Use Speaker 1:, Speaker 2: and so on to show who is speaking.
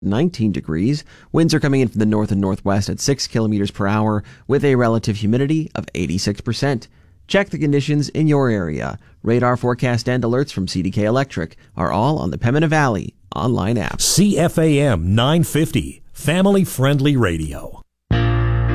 Speaker 1: 19 degrees. Winds are coming in from the north and northwest at 6 kilometers per hour with a relative humidity of 86%. Check the conditions in your area. Radar forecast and alerts from CDK Electric are all on the Pembina Valley online app.
Speaker 2: CFAM 950, family-friendly radio.